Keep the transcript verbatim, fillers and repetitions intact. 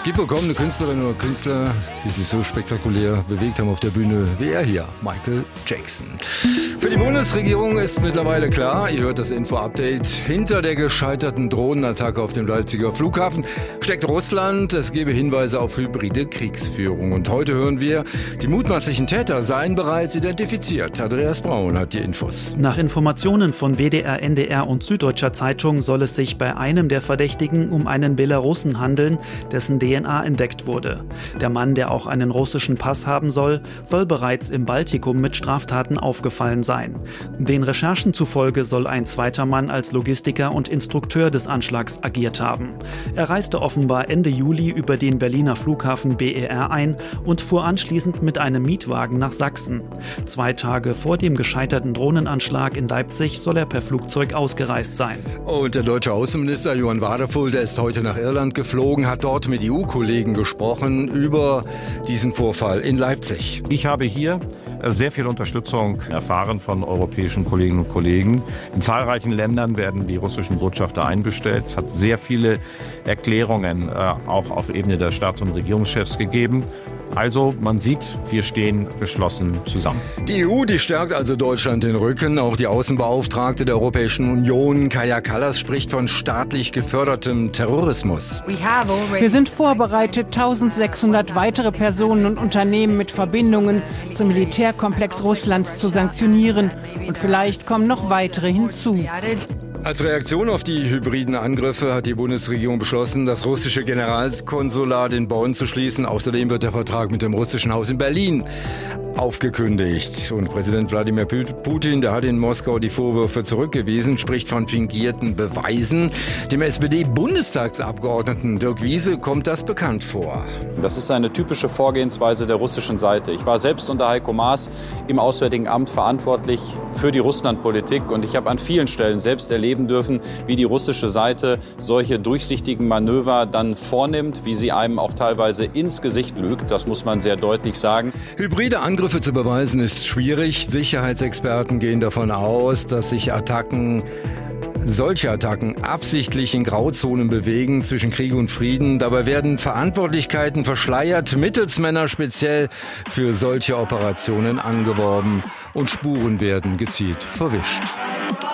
gibt wohl kaum eine Künstlerin oder Künstler, die sich so spektakulär bewegt haben auf der Bühne wie er hier, Michael Jackson. Für die Bundesregierung ist mittlerweile klar, ihr hört das Info-Update, hinter der gescheiterten Drohnenattacke auf dem Leipziger Flughafen steckt Russland. Es gebe Hinweise auf hybride Kriegsführung. Und heute hören wir, die mutmaßlichen Täter seien bereits identifiziert. Andreas Braun hat die Infos. Nach Informationen von W D R, N D R und Süddeutscher Zeitung soll es sich bei einem der Verdächtigen um einen Belarussen handeln, dessen D N A entdeckt wurde. Der Mann, der auch einen russischen Pass haben soll, soll bereits im Baltikum mit Straftaten aufgefallen sein. Den Recherchen zufolge soll ein zweiter Mann als Logistiker und Instrukteur des Anschlags agiert haben. Er reiste offenbar Ende Juli über den Berliner Flughafen B E R ein und fuhr anschließend mit einem Mietwagen nach Sachsen. Zwei Tage vor dem gescheiterten Drohnenanschlag in Leipzig soll er per Flugzeug ausgereist sein. Und der deutsche Außenminister Johann Wadefull, der ist heute nach Irland geflogen, hat dort mit E U-Kollegen gesprochen über diesen Vorfall in Leipzig. Ich habe hier sehr viel Unterstützung erfahren von europäischen Kolleginnen und Kollegen. In zahlreichen Ländern werden die russischen Botschafter einbestellt. Es hat sehr viele Erklärungen äh, auch auf Ebene der Staats- und Regierungschefs gegeben. Also man sieht, wir stehen geschlossen zusammen. Die E U, die stärkt also Deutschland den Rücken. Auch die Außenbeauftragte der Europäischen Union, Kaja Kallas, spricht von staatlich gefördertem Terrorismus. Wir sind vorbereitet, eintausendsechshundert weitere Personen und Unternehmen mit Verbindungen zum Militärkomplex Russlands zu sanktionieren. Und vielleicht kommen noch weitere hinzu. Als Reaktion auf die hybriden Angriffe hat die Bundesregierung beschlossen, das russische Generalkonsulat in Bonn zu schließen. Außerdem wird der Vertrag mit dem russischen Haus in Berlin aufgekündigt. Und Präsident Wladimir Putin, der hat in Moskau die Vorwürfe zurückgewiesen, spricht von fingierten Beweisen. Dem S P D-Bundestagsabgeordneten Dirk Wiese kommt das bekannt vor. Das ist eine typische Vorgehensweise der russischen Seite. Ich war selbst unter Heiko Maas im Auswärtigen Amt verantwortlich für die Russlandpolitik und ich habe an vielen Stellen selbst erleben dürfen, wie die russische Seite solche durchsichtigen Manöver dann vornimmt, wie sie einem auch teilweise ins Gesicht lügt. Das muss man sehr deutlich sagen. Hybride Angriffe zu beweisen ist schwierig. Sicherheitsexperten gehen davon aus, dass sich Attacken Solche Attacken absichtlich in Grauzonen bewegen zwischen Krieg und Frieden. Dabei werden Verantwortlichkeiten verschleiert, Mittelsmänner speziell für solche Operationen angeworben und Spuren werden gezielt verwischt.